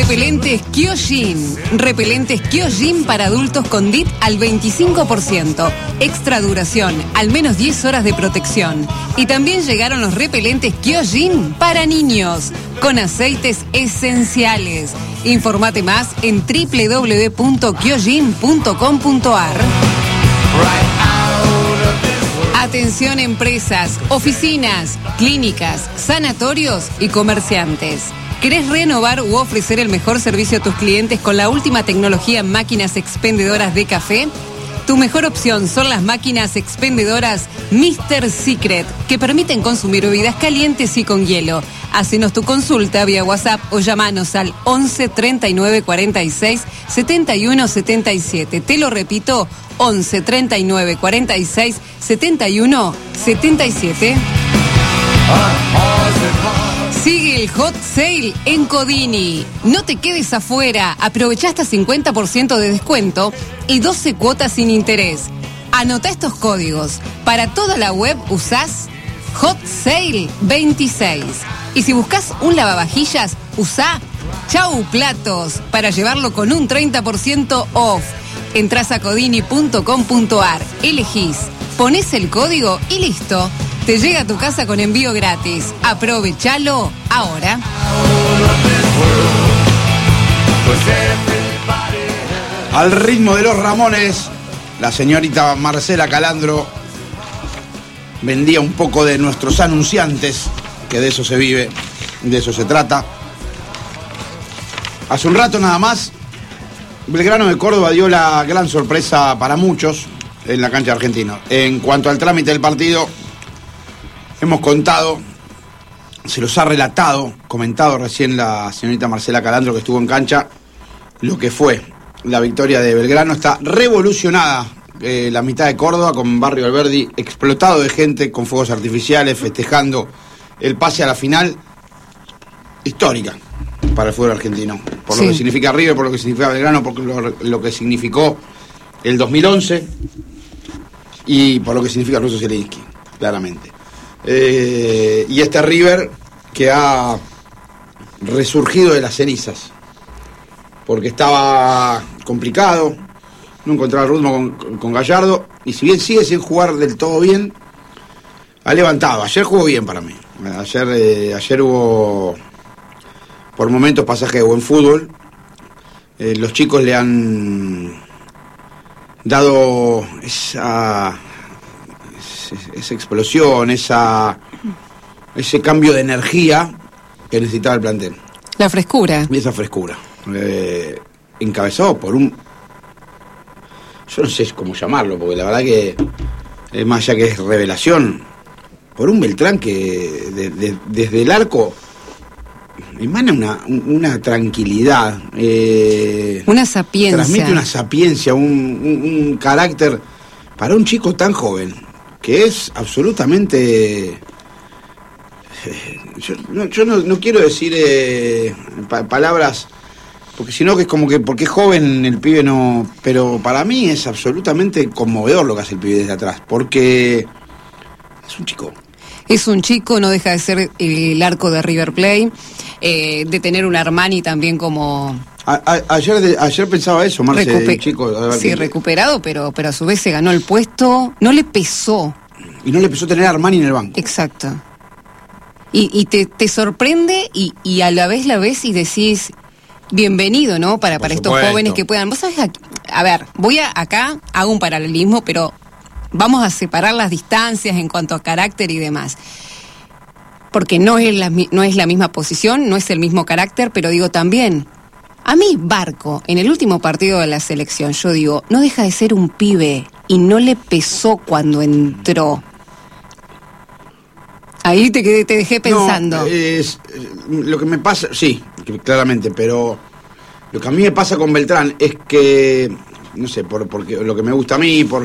Repelentes Kyojin. Repelentes Kyojin para adultos con DIT al 25%. Extra duración, al menos 10 horas de protección. Y también llegaron los repelentes Kyojin para niños, con aceites esenciales. Informate más en www.kyojin.com.ar. Atención empresas, oficinas, clínicas, sanatorios y comerciantes. ¿Querés renovar u ofrecer el mejor servicio a tus clientes con la última tecnología en máquinas expendedoras de café? Tu mejor opción son las máquinas expendedoras Mr. Secret, que permiten consumir bebidas calientes y con hielo. Hacenos tu consulta vía WhatsApp o llamanos al 11 39 46 71 77. Te lo repito, 11 39 46 71 77. Sigue el Hot Sale en Codini. No te quedes afuera. Aprovechá hasta 50% de descuento y 12 cuotas sin interés. Anota estos códigos. Para toda la web usás Hot Sale 26. Y si buscas un lavavajillas, usá Chau Platos para llevarlo con un 30% off. Entrás a codini.com.ar, elegís, ponés el código y listo. Te llega a tu casa con envío gratis. Aprovechalo ahora. Al ritmo de los Ramones, la señorita Marcela Calandro vendía un poco de nuestros anunciantes, que de eso se vive, de eso se trata. Hace un rato nada más, Belgrano de Córdoba dio la gran sorpresa para muchos en la cancha argentina. En cuanto al trámite del partido, hemos contado, se los ha relatado, comentado recién la señorita Marcela Calandro, que estuvo en cancha, lo que fue la victoria de Belgrano. Está revolucionada la mitad de Córdoba, con Barrio Alberdi explotado de gente, con fuegos artificiales, festejando el pase a la final histórica para el fútbol argentino. Por lo que significa River, por lo que significa Belgrano, por lo que significó el 2011 y por lo que significa Russo Zielinski, claramente. Y este River que ha resurgido de las cenizas, porque estaba complicado, no encontraba el ritmo con Gallardo, y si bien sigue sin jugar del todo bien, ha levantado. Ayer jugó bien para mí. Ayer hubo por momentos pasaje de buen fútbol. Los chicos le han dado esa explosión, ese cambio de energía que necesitaba el plantel. La frescura. Y esa frescura. Encabezado por un... Yo no sé cómo llamarlo, porque la verdad que más allá que es revelación, por un Beltrán que desde el arco emana una tranquilidad, una sapiencia, transmite una sapiencia, un carácter para un chico tan joven, que es absolutamente... Yo no quiero decir palabras, porque si no que es como que porque es joven el pibe no... Pero para mí es absolutamente conmovedor lo que hace el pibe desde atrás, porque es un chico. Es un chico, no deja de ser el arco de River Plate, de tener un Armani también como... Ayer pensaba eso, Marce, el chico. Sí, recuperado, pero a su vez se ganó el puesto, no le pesó. Y no le pesó tener a Armani en el banco. Exacto. Y te sorprende y a la vez la ves y decís, bienvenido, ¿no? Para estos jóvenes que puedan... Vos sabés, a ver, acá, hago un paralelismo, pero vamos a separar las distancias en cuanto a carácter y demás. Porque no es la misma posición, no es el mismo carácter, pero digo también, a mí Barco, en el último partido de la selección, yo digo, no deja de ser un pibe y no le pesó cuando entró. Ahí te dejé pensando. No, lo que me pasa, sí, claramente, pero lo que a mí me pasa con Beltrán es que, no sé, porque lo que me gusta a mí, por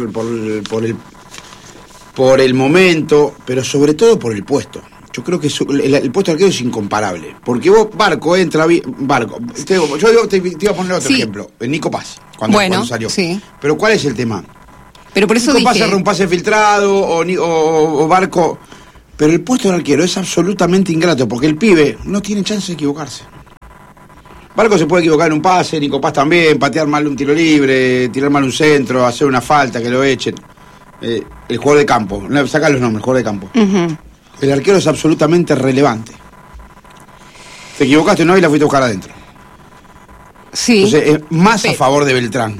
el momento, pero sobre todo por el puesto. Yo creo que el puesto de arquero es incomparable. Porque Barco entra bien. Yo te iba a poner otro ejemplo. Nico Paz, cuando salió. Sí. Pero ¿cuál es el tema? Pero por eso Nico Paz agarra un pase filtrado o Barco. Pero el puesto del arquero es absolutamente ingrato, porque el pibe no tiene chance de equivocarse. Barco se puede equivocar en un pase, Nico Paz también, patear mal un tiro libre, tirar mal un centro, hacer una falta, que lo echen. El jugador de campo, saca los nombres, el jugador de campo. Uh-huh. El arquero es absolutamente relevante. Te equivocaste una vez y la fuiste a buscar adentro. Sí. Entonces, es más a favor de Beltrán.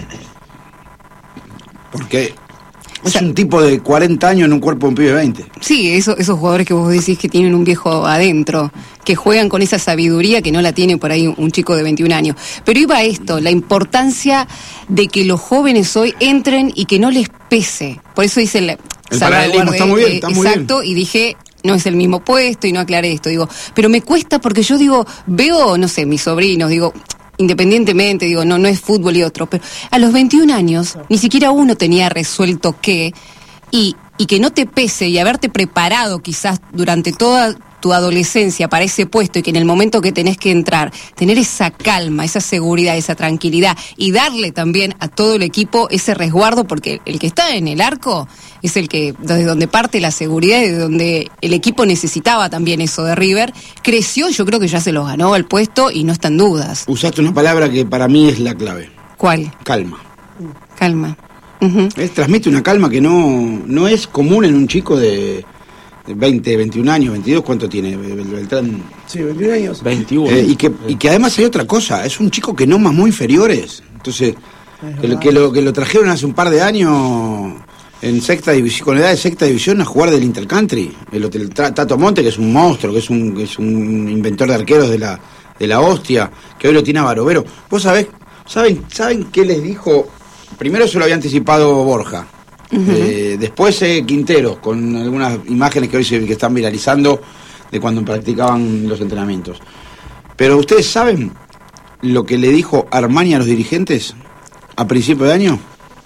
Porque es un tipo de 40 años en un cuerpo de un pibe de 20. Sí, esos jugadores que vos decís que tienen un viejo adentro, que juegan con esa sabiduría que no la tiene por ahí un chico de 21 años. Pero iba a esto, la importancia de que los jóvenes hoy entren y que no les pese. Por eso dice el paralelismo está muy bien, está muy exacto, bien. Y dije, no es el mismo puesto y no aclaré esto. Digo, pero me cuesta porque yo digo, veo, no sé, mis sobrinos, digo, independientemente, digo, no es fútbol y otro, pero a los 21 años ni siquiera uno tenía resuelto qué, y que no te pese y haberte preparado quizás durante toda tu adolescencia para ese puesto y que en el momento que tenés que entrar, tener esa calma, esa seguridad, esa tranquilidad y darle también a todo el equipo ese resguardo, porque el que está en el arco es el que, desde donde parte la seguridad y de donde el equipo necesitaba también eso de River, creció, yo creo que ya se lo ganó el puesto y no está en dudas. Usaste una palabra que para mí es la clave. ¿Cuál? Calma. Calma. Uh-huh. Transmite una calma que no es común en un chico de 20, 21 años, 22, ¿cuánto tiene Beltrán? Sí, 21 años. 21. Y que además hay otra cosa, es un chico que no mamó inferiores. Entonces, que lo trajeron hace un par de años en sexta división, con edad de sexta división, a jugar del Intercountry. El Tato Monte, que es un monstruo, que es un inventor de arqueros de la hostia, que hoy lo tiene a Barovero. ¿Vos saben qué les dijo? Primero se lo había anticipado Borja. Uh-huh. Después Quintero, con algunas imágenes que hoy que están viralizando de cuando practicaban los entrenamientos. Pero ustedes saben lo que le dijo Armani a los dirigentes a principio de año.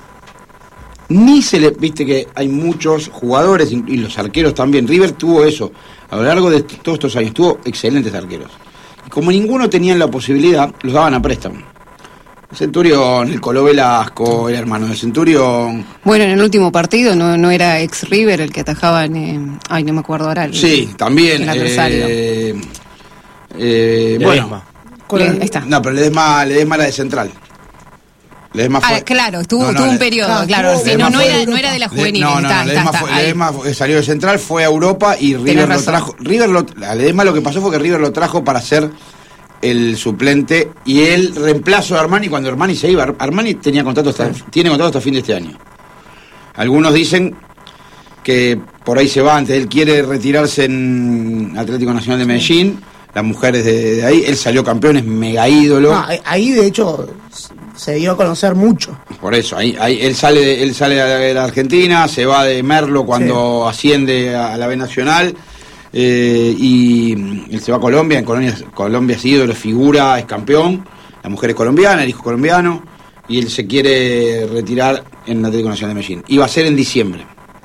Ni se le... Viste que hay muchos jugadores y los arqueros también. River tuvo eso. A lo largo de todos estos años tuvo excelentes arqueros. Y como ninguno tenían la posibilidad, los daban a préstamo. Centurión, el Colo Velasco, el hermano de Centurión. Bueno, en el último partido no era ex River el que atajaba en... no me acuerdo ahora. Sí, también. El adversario. Bueno. Ahí está. No, pero Ledesma era de Central. Ledesma fue... claro, tuvo un periodo, claro. Sí, no era de la juvenil. Ledesma salió de Central, fue a Europa y River lo trajo. A Ledesma lo que pasó fue que River lo trajo para ser el suplente y el reemplazo de Armani cuando Armani se iba. Armani tiene contrato hasta fin de este año. Algunos dicen que por ahí se va antes. Él quiere retirarse en Atlético Nacional de Medellín. Las mujeres de ahí. Él salió campeón, es mega ídolo. Ahí de hecho se dio a conocer mucho. Por eso, ahí él sale de la Argentina, se va de Merlo cuando asciende a la B Nacional. Y él se va a Colombia. En Colombia es ídolo, es figura, es campeón. La mujer es colombiana, el hijo es colombiano. Y él se quiere retirar en Atlético Nacional de Medellín. Iba a ser en diciembre.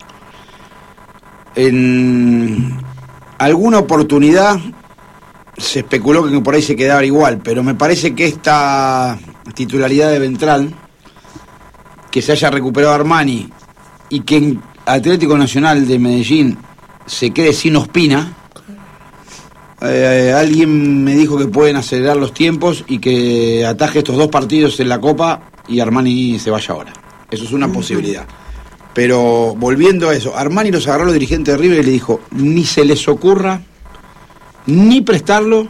En alguna oportunidad se especuló que por ahí se quedaba igual, pero me parece que esta titularidad de Beltrán, que se haya recuperado Armani y que en Atlético Nacional de Medellín se quede sin Ospina. Alguien me dijo que pueden acelerar los tiempos y que ataje estos 2 partidos en la Copa y Armani se vaya ahora. Eso es una posibilidad. Pero volviendo a eso, Armani los agarró a los dirigentes de River y le dijo: ni se les ocurra ni prestarlo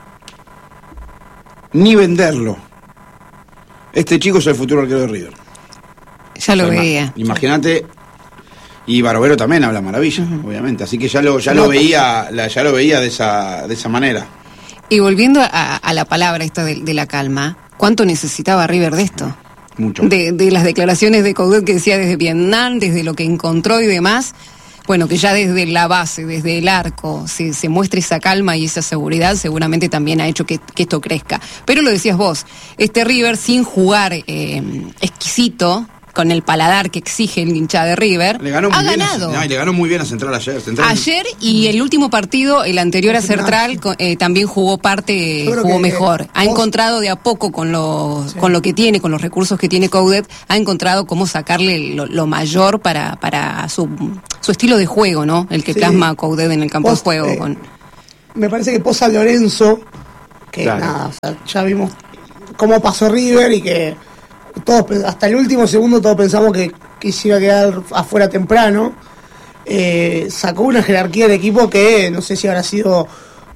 ni venderlo. Este chico es el futuro arquero de River. Ya lo veía. Imagínate. Y Barovero también habla maravilla, obviamente. Así que ya lo veía de esa manera. Y volviendo a la palabra esta de la calma, ¿cuánto necesitaba River de esto? Mucho. De las declaraciones de Coudet que decía desde Vietnam, desde lo que encontró y demás. Bueno, que ya desde la base, desde el arco, se muestre esa calma y esa seguridad, seguramente también ha hecho que esto crezca. Pero lo decías vos, este River sin jugar exquisito, con el paladar que exige el hincha de River, le ganó muy bien a Central ayer. Ayer y el último partido, el anterior a Central, también jugó mejor. Ha encontrado de a poco con lo que tiene, con los recursos que tiene Coudet, ha encontrado cómo sacarle lo mayor para su estilo de juego, ¿no? El que plasma Coudet en el campo de juego. Me parece que Poza Lorenzo, que nada, o sea, ya vimos cómo pasó River y que todos, hasta el último segundo todos pensamos que se iba a quedar afuera temprano. Sacó una jerarquía de equipo que no sé si habrá sido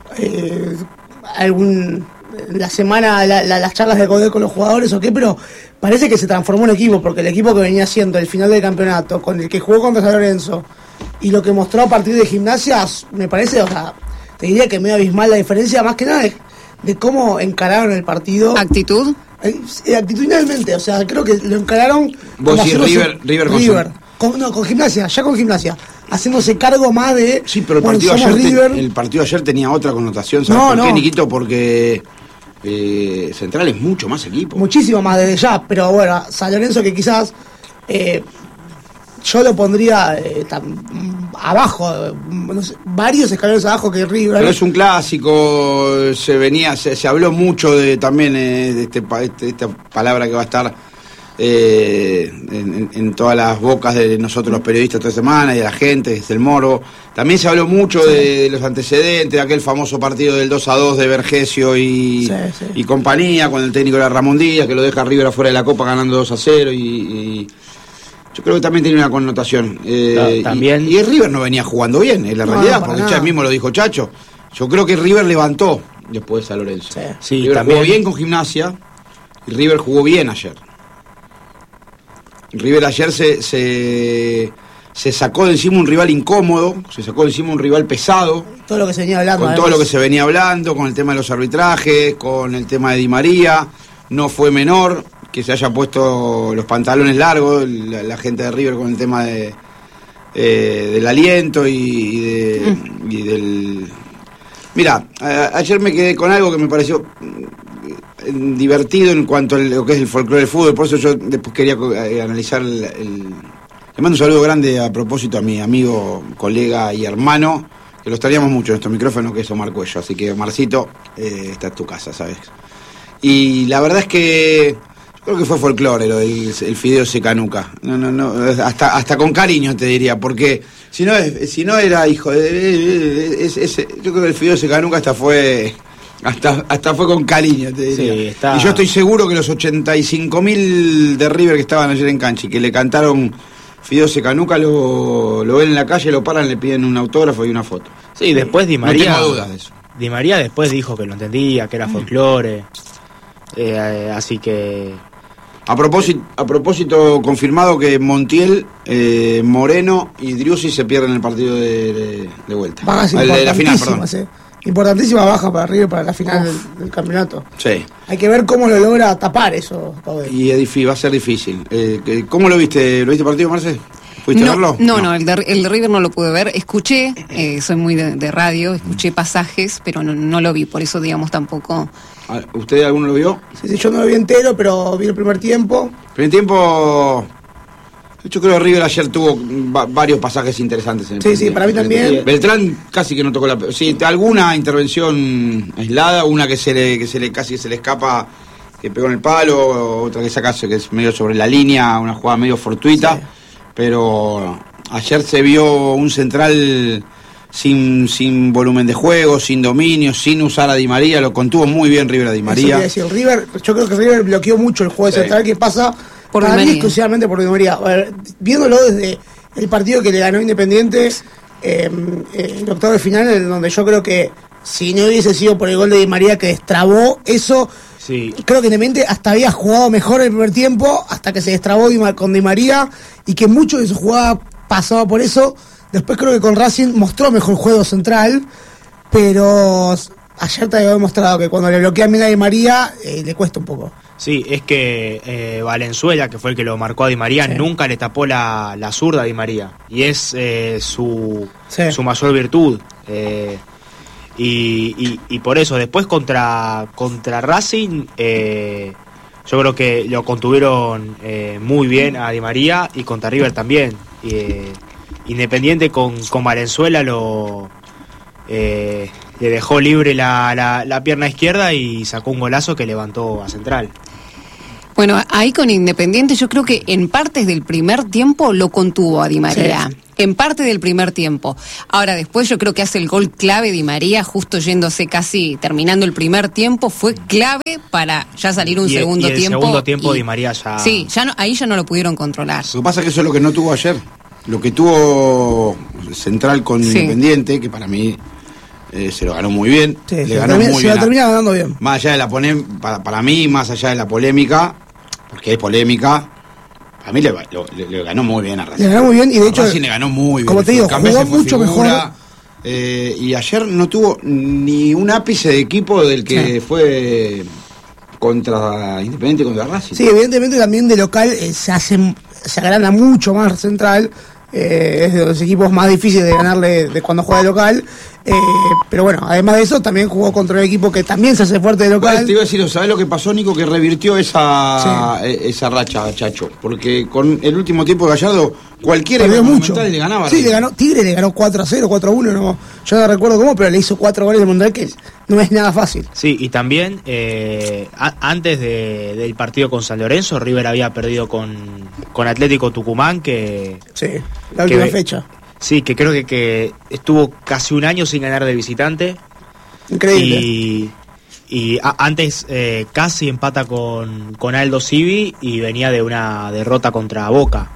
la semana, las charlas de Codé con los jugadores o qué, pero parece que se transformó en equipo, porque el equipo que venía haciendo el final del campeonato, con el que jugó contra San Lorenzo y lo que mostró a partir de Gimnasia, me parece, o sea, te diría que medio abismal la diferencia, más que nada de cómo encararon el partido. ¿Actitud? Actitudinalmente, o sea, creo que lo encararon. Vos sí, River con Gimnasia, haciéndose cargo más de. Sí, pero el partido ayer tenía otra connotación, ¿sabes por qué, Niquito? Porque Central es mucho más equipo. Muchísimo más desde ya, pero bueno, San Lorenzo que quizás yo lo pondría abajo, no sé, varios escalones abajo que River. Pero es un clásico, se habló mucho también de esta palabra que va a estar en todas las bocas de nosotros los periodistas toda semana y de la gente, desde el Moro. También se habló mucho de los antecedentes, de aquel famoso partido del 2-2 de Vergesio y compañía, cuando el técnico era Ramón Díaz, que lo deja River afuera de la Copa ganando 2-0 y yo creo que también tiene una connotación. También. Y River no venía jugando bien, en la realidad, porque ya mismo lo dijo Chacho. Yo creo que River levantó después de San Lorenzo. Sí, River también jugó bien con Gimnasia y River jugó bien ayer. River ayer se sacó de encima un rival incómodo, se sacó de encima un rival pesado. Todo lo que se venía hablando. Con todo lo que se venía hablando, con el tema de los arbitrajes, con el tema de Di María. No fue menor que se haya puesto los pantalones largos la gente de River con el tema del aliento y del... Mira, ayer me quedé con algo que me pareció divertido en cuanto a lo que es el folclore del fútbol, por eso yo después quería analizar le mando un saludo grande a propósito a mi amigo, colega y hermano, que lo extrañamos mucho en estos micrófonos, que es Omar Cuello, así que Omarcito, está en tu casa, ¿sabes? Y la verdad es que yo creo que fue folclore lo del el Fideo Secanuca, no, hasta con cariño te diría, porque si no era hijo de yo creo que el Fideo Secanuca hasta fue con cariño, te diría. Sí, y yo estoy seguro que los 85.000 de River que estaban ayer en cancha y que le cantaron Fideo Secanuca lo ven en la calle, lo paran, le piden un autógrafo y una foto. Sí, después Di María. No tengo dudas de eso. Di María después dijo que lo entendía, que era folclore. Así que. A propósito, confirmado que Montiel, Moreno y Driussi se pierden el partido de vuelta. De la final, perdón. Importantísima baja para River para la final del campeonato. Sí. Hay que ver cómo lo logra tapar eso. Y va a ser difícil. ¿Cómo lo viste? ¿Lo viste el partido, Marce? ¿Pudiste verlo? No, el de River no lo pude ver. Escuché, soy muy de radio, escuché pasajes, pero no lo vi, por eso, digamos, tampoco. ¿Usted alguno lo vio? Sí, yo no lo vi entero, pero vi el primer tiempo. Yo creo que River ayer tuvo varios pasajes interesantes. Sí, para mí también. Beltrán casi que no tocó sí, alguna intervención aislada, una que casi se le escapa, que pegó en el palo, otra que saca que es medio sobre la línea, una jugada medio fortuita. Sí. Pero ayer se vio un Central sin volumen de juego, sin dominio, sin usar a Di María, lo contuvo muy bien River a Di María. Yo creo que River bloqueó mucho el juego de Central, que pasa por exclusivamente por Di María. A ver, viéndolo desde el partido que le ganó Independiente, el octavo de final, en donde yo creo que si no hubiese sido por el gol de Di María que destrabó eso, sí. Creo que Independiente hasta había jugado mejor el primer tiempo, hasta que se destrabó con Di María, y que mucho de su jugada pasaba por eso. Después creo que con Racing mostró mejor juego Central, pero ayer te había demostrado que cuando le bloquea bien a Di María, le cuesta un poco. Sí, es que Valenzuela, que fue el que lo marcó a Di María, nunca le tapó la zurda a Di María. Y es su mayor virtud. Y por eso, después contra Racing, yo creo que lo contuvieron muy bien a Di María, y contra River también. Independiente con Valenzuela le dejó libre la pierna izquierda y sacó un golazo que levantó a Central. Bueno, ahí con Independiente yo creo que en partes del primer tiempo lo contuvo a Di María. en parte del primer tiempo. Ahora, después yo creo que hace el gol clave Di María, justo yéndose casi terminando el primer tiempo, fue clave para ya salir un segundo tiempo. El segundo tiempo Di María ya... Sí, ahí ya no lo pudieron controlar. Lo que pasa es que eso es lo que no tuvo ayer. Lo que tuvo Central con Independiente, que para mí se lo ganó muy bien. Sí, le ganó muy bien. Se lo termina ganando bien. Más allá de la para mí, más allá de la polémica, porque hay polémica, a mí le ganó muy bien a Racing. Le ganó muy bien y de hecho... Racing le ganó muy bien. Como te digo, jugó mucho mejor. Y ayer no tuvo ni un ápice de equipo del que fue contra Independiente, contra Racing. Sí, evidentemente también de local se agranda mucho más Central. Es de los equipos más difíciles de ganarle de cuando juega de local. Pero bueno, además de eso, también jugó contra un equipo que también se hace fuerte de local. Bueno, te iba a decir, ¿sabés lo que pasó, Nico? Que revirtió esa racha, Chacho. Porque con el último tiempo de Gallardo, cualquiera le ganaba. Sí, Tigre le ganó 4-0, 4-1, no, yo no recuerdo cómo, pero le hizo 4 goles de Montreal, que no es nada fácil. Sí, y también antes del partido con San Lorenzo, River había perdido con Atlético Tucumán, que... Sí, la última fecha. Sí, que creo que estuvo casi un año sin ganar de visitante. Increíble. Y antes casi empata con Aldo Civi y venía de una derrota contra Boca.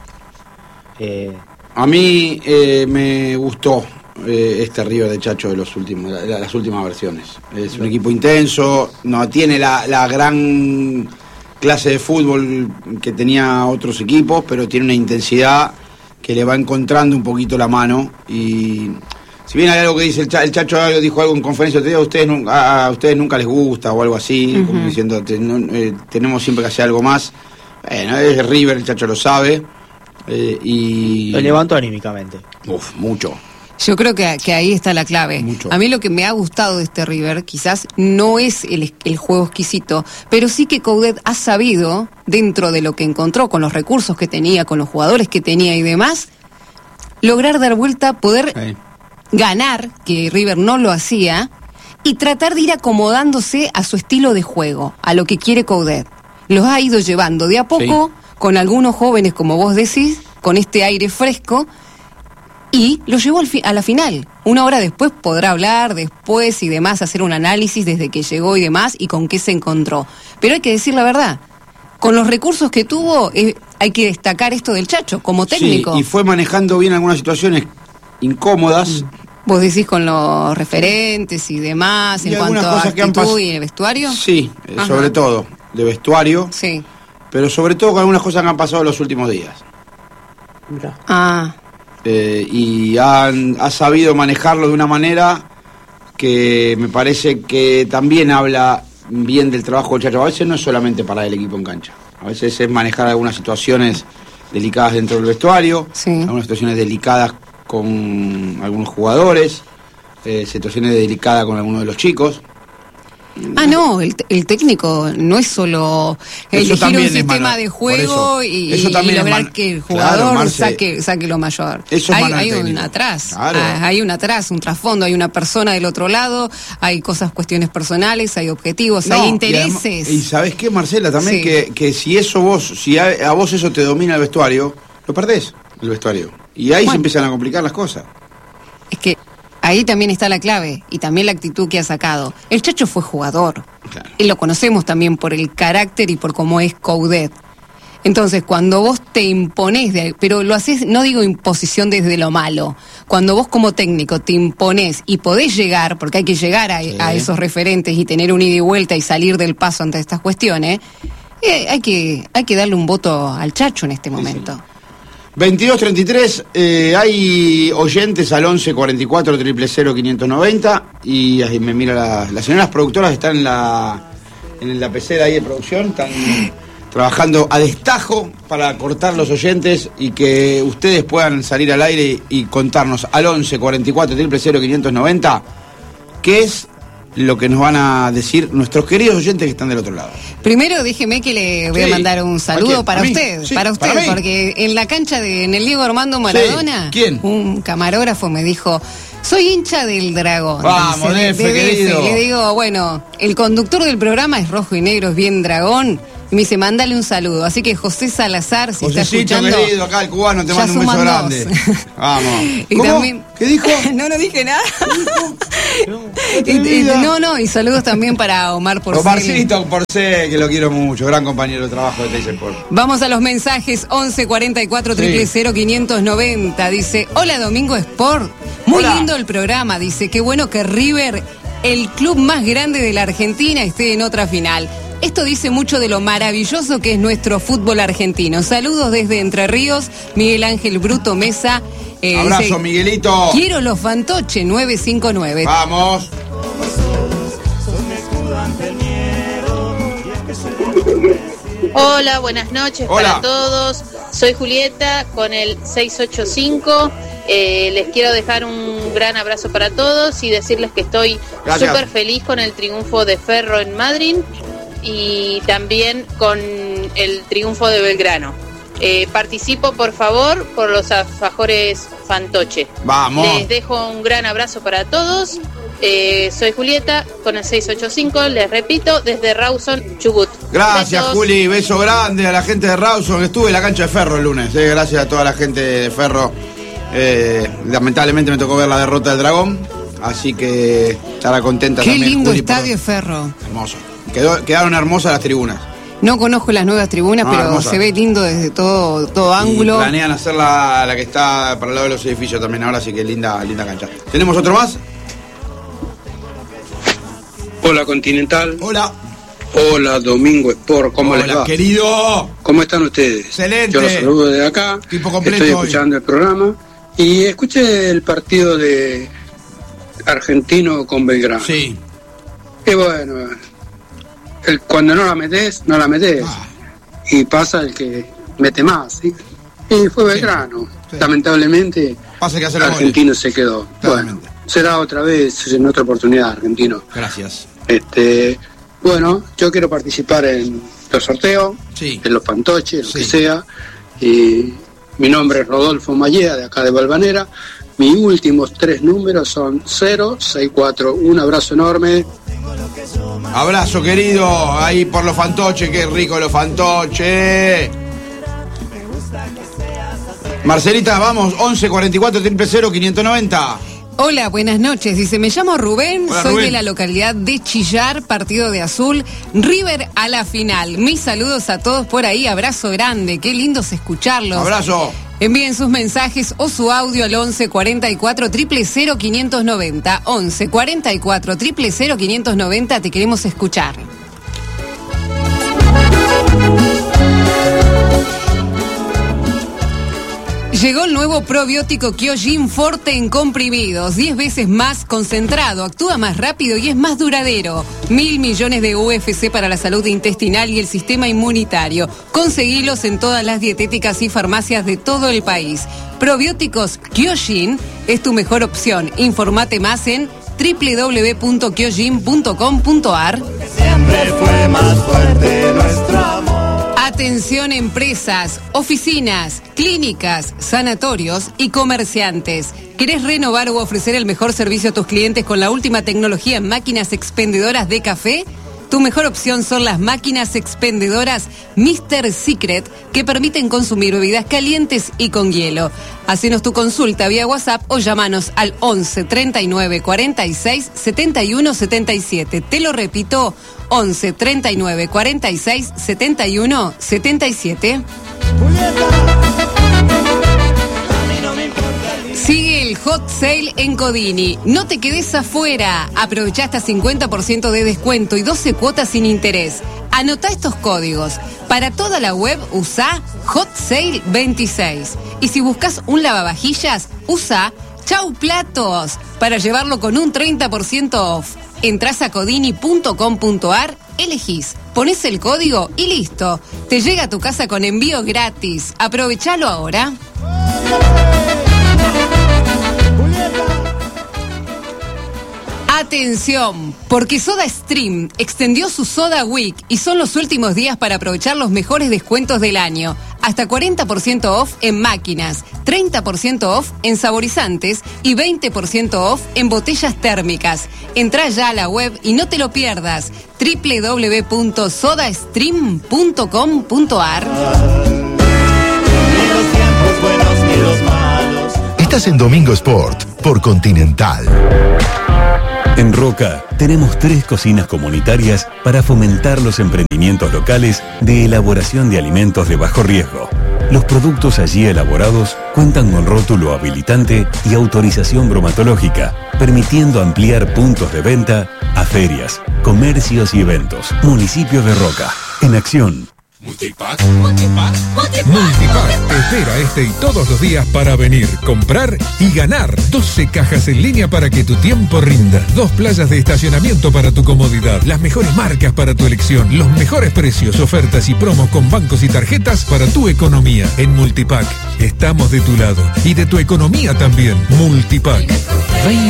A mí me gustó este River de Chacho de las últimas versiones. Es un equipo intenso, no tiene la gran clase de fútbol que tenía otros equipos, pero tiene una intensidad que le va encontrando un poquito la mano. Y si bien hay algo que dice el Chacho, dijo algo en conferencia, a ustedes nunca les gusta o algo así, como diciendo, tenemos siempre que hacer algo más. Bueno, es River, el Chacho lo sabe. Y lo levantó anímicamente. Mucho. Yo creo que ahí está la clave. Mucho. A mí lo que me ha gustado de este River quizás no es el juego exquisito, pero sí que Coudet ha sabido, dentro de lo que encontró, con los recursos que tenía, con los jugadores que tenía y demás, lograr dar vuelta, poder ganar, que River no lo hacía, y tratar de ir acomodándose a su estilo de juego, a lo que quiere Coudet. Los ha ido llevando de a poco, con algunos jóvenes, como vos decís, con este aire fresco, y lo llevó a la final. Una hora después podrá hablar después y demás, hacer un análisis desde que llegó y demás, y con qué se encontró. Pero hay que decir la verdad, con los recursos que tuvo, hay que destacar esto del Chacho, como técnico. Sí, y fue manejando bien algunas situaciones incómodas. Vos decís con los referentes y demás, en cuanto a actitud y el vestuario. Sí, sobre todo, de vestuario. Sí. Pero sobre todo con algunas cosas que han pasado en los últimos días. Y ha sabido manejarlo de una manera que me parece que también habla bien del trabajo del Chacho. A veces no es solamente para el equipo en cancha, a veces es manejar algunas situaciones delicadas dentro del vestuario, algunas situaciones delicadas con algunos jugadores, situaciones delicadas con algunos de los chicos. No, el técnico no es solo elegir un sistema de juego y lograr que el jugador saque lo mayor. Hay un atrás, un trasfondo, hay una persona del otro lado, hay cuestiones personales, hay objetivos, hay intereses. Y ¿sabés qué, Marcela? También que si a vos eso te domina el vestuario, lo perdés, el vestuario. Y ahí se empiezan a complicar las cosas. Es que ahí también está la clave y también la actitud que ha sacado. El Chacho fue jugador. Claro. Y lo conocemos también por el carácter y por cómo es Coudet. Entonces, cuando vos te imponés, pero lo haces, no digo imposición desde lo malo, cuando vos como técnico te imponés y podés llegar, porque hay que llegar a esos referentes y tener un ida y vuelta y salir del paso ante estas cuestiones, hay que darle un voto al Chacho en este momento. 22-33, hay oyentes al 11-44-000-590 y ahí me mira las señoras productoras están en la pecera ahí de producción, están trabajando a destajo para cortar los oyentes y que ustedes puedan salir al aire y contarnos al 11-44-000-590 qué es lo que nos van a decir nuestros queridos oyentes que están del otro lado. Primero déjeme que le voy a mandar un saludo para usted, porque en la cancha en el Diego Armando Maradona, un camarógrafo me dijo: soy hincha del Dragón. Vamos, querido. Le digo, bueno, el conductor del programa es rojo y negro, es bien Dragón, Y me dice, mándale un saludo. Así que José Salazar, si está escuchando... querido, acá el cubano, te mando un beso grande. Vamos. Y ¿Cómo? también... ¿Qué dijo? No dije nada. Y saludos también para Omar Porcel. Omarcito Porcel, que lo quiero mucho, gran compañero de trabajo de Teis Sport. Vamos a los mensajes. 11 44 000 590. Dice, hola Domingo Sport. Muy lindo el programa. Dice, qué bueno que River, el club más grande de la Argentina, esté en otra final. Esto dice mucho de lo maravilloso que es nuestro fútbol argentino. Saludos desde Entre Ríos, Miguel Ángel Bruto Mesa. Abrazo, dice, Miguelito. Quiero los fantoche 959. Vamos. Hola, buenas noches para todos. Soy Julieta con el 685. Les quiero dejar un gran abrazo para todos y decirles que estoy súper feliz con el triunfo de Ferro en Madrid y también con el triunfo de Belgrano. Participo, por favor, por los alfajores Fantoche. Vamos. Les dejo un gran abrazo para todos. Soy Julieta con el 685, les repito, desde Rawson, Chubut. Gracias, Besos. Juli, beso grande a la gente de Rawson. Estuve en la cancha de Ferro el lunes, gracias a toda la gente de Ferro. Lamentablemente me tocó ver la derrota del Dragón, así que estará contenta también. Qué lindo Juli, estadio Ferro. Hermoso. Quedaron hermosas las tribunas. No conozco las nuevas tribunas, pero hermosa. se ve lindo desde todo ángulo. Y planean hacer la que está para el lado de los edificios también ahora, así que linda cancha. ¿Tenemos otro más? Hola Continental. Hola. Hola Domingo Sport, ¿cómo les va? Hola, querido. ¿Cómo están ustedes? Excelente. Yo los saludo desde acá. Tipo completo. Estoy escuchando el programa y escuché el partido de Argentino con Belgrano. Sí. Y bueno, cuando no la metés, no la metés. Y pasa el que mete más, ¿sí? Y fue Belgrano. Sí. Lamentablemente, Pasa que hace los Argentino goles. se quedó. Claramente. Bueno, será otra vez en otra oportunidad, Argentino. Gracias. Bueno, yo quiero participar en los sorteos, Sí. en los fantoches, lo Sí. que sea. Y mi nombre es Rodolfo Mallea, de acá de Valvanera. Mis últimos 3 números son 064. Un abrazo enorme. Abrazo, querido. Ahí por los fantoches, qué rico los fantoches. Marcelita, vamos, 11 44 000 590. Hola, buenas noches. Dice, me llamo Rubén, Hola, soy Rubén. de la localidad de Chillar, partido de Azul, River a la final. Mis saludos a todos por ahí, abrazo grande, qué lindos escucharlos. Abrazo. Envíen sus mensajes o su audio al 11 44 000 590. 11 44 000 590, te queremos escuchar. Llegó el nuevo probiótico Kyojin Forte en comprimidos, 10 veces más concentrado, actúa más rápido y es más duradero. 1.000 millones de UFC para la salud intestinal y el sistema inmunitario. Conseguilos en todas las dietéticas y farmacias de todo el país. Probióticos Kyojin es tu mejor opción. Informate más en www.kyojin.com.ar. Siempre fue más fuerte nuestro amor. Atención empresas, oficinas, clínicas, sanatorios y comerciantes. ¿Querés renovar o ofrecer el mejor servicio a tus clientes con la última tecnología en máquinas expendedoras de café? Tu mejor opción son las máquinas expendedoras Mr. Secret, que permiten consumir bebidas calientes y con hielo. Hacenos tu consulta vía WhatsApp o llámanos al 11 39 46 71 77. Te lo repito, 11 39 46 71 77. Sigue el Hot Sale en Codini. No te quedes afuera. Aprovecha hasta 50% de descuento y 12 cuotas sin interés. Anota estos códigos. Para toda la web, usa Hot Sale 26. Y si buscas un lavavajillas, usa Chau Platos para llevarlo con un 30% off. Entrás a codini.com.ar, elegís, pones el código y listo. Te llega a tu casa con envío gratis. Aprovechalo ahora. Atención, porque SodaStream extendió su Soda Week y son los últimos días para aprovechar los mejores descuentos del año. Hasta 40% off en máquinas, 30% off en saborizantes y 20% off en botellas térmicas. Entrá ya a la web y no te lo pierdas. www.sodastream.com.ar. Estás en Domingo Sport por Continental. En Roca tenemos 3 cocinas comunitarias para fomentar los emprendimientos locales de elaboración de alimentos de bajo riesgo. Los productos allí elaborados cuentan con rótulo habilitante y autorización bromatológica, permitiendo ampliar puntos de venta a ferias, comercios y eventos. Municipio de Roca, en acción. Multipack te espera este y todos los días para venir, comprar y ganar. 12 cajas en línea para que tu tiempo rinda. 2 playas de estacionamiento para tu comodidad. Las mejores marcas para tu elección. Los mejores precios, ofertas y promos con bancos y tarjetas para tu economía. En Multipack estamos de tu lado y de tu economía también. Multipack.